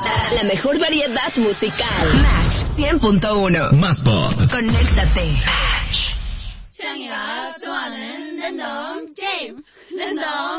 La mejor variedad musical. Match 100.1. Más pop. Conéctate. 취향이가 좋아하는 랜덤 게임. 랜덤